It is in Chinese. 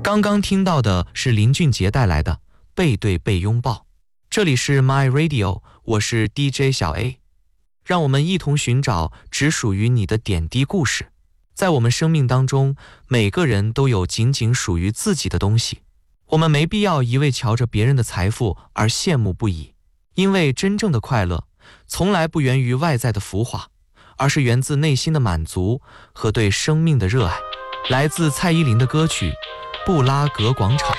刚刚听到的是林俊杰带来的《背对背拥抱》。这里是 My Radio， 我是 DJ 小 A， 让我们一同寻找只属于你的点滴故事。在我们生命当中，每个人都有仅仅属于自己的东西，我们没必要一味瞧着别人的财富而羡慕不已，因为真正的快乐从来不源于外在的浮华，而是源自内心的满足和对生命的热爱。来自蔡依林的歌曲《布拉格广场》。